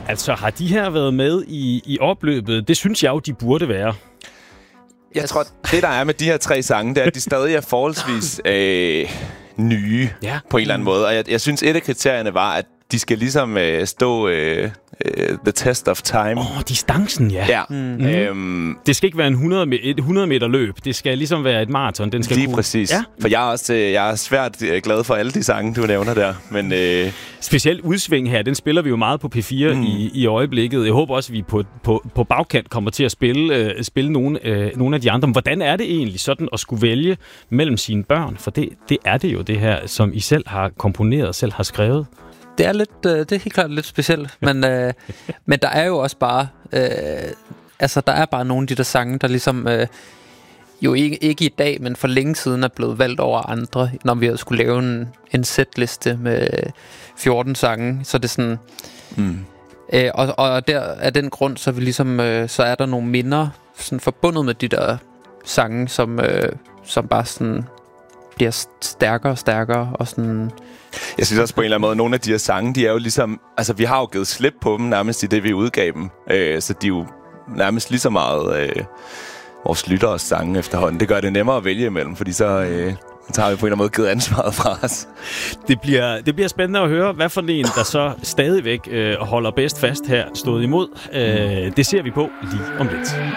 Altså, har de her været med i opløbet? Det synes jeg jo, de burde være. Jeg tror, det der er med de her 3 sange, det er, at de stadig er forholdsvis nye på en eller anden måde. Og jeg synes, et af kriterierne var, at de skal ligesom stå the test of time. Distancen, ja. Det skal ikke være et 100 meter løb. Det skal ligesom være et maraton. Den skal lige præcis. Ja. For jeg er svært glad for alle de sange, du nævner der. Men specielt udsving her, den spiller vi jo meget på P4 i øjeblikket. Jeg håber også, at vi på bagkant kommer til at spille nogle af de andre. Men hvordan er det egentlig sådan at skulle vælge mellem sine børn? For det er det jo, det her, som I selv har komponeret, selv har skrevet. Det er helt klart lidt specielt, men der er jo også bare, der er bare nogle af de der sange, der ligesom, jo ikke i dag, men for længe siden er blevet valgt over andre, når vi havde skulle lave en setliste med 14 sange, så det er sådan, og der af den grund, så er vi ligesom, så er der nogle minder sådan forbundet med de der sange, som bare sådan bliver stærkere og stærkere og sådan. Jeg synes også på en eller anden måde, nogle af de her sange, de er jo ligesom, altså vi har jo givet slip på dem nærmest i det, vi udgav dem. Så de er jo nærmest lige så meget vores lytteres sange efterhånden. Det gør det nemmere at vælge imellem, fordi så har vi på en eller anden måde givet ansvaret fra os. Det bliver spændende at høre, hvad for en, der så stadigvæk holder bedst fast her, stået imod. Det ser vi på lige om lidt.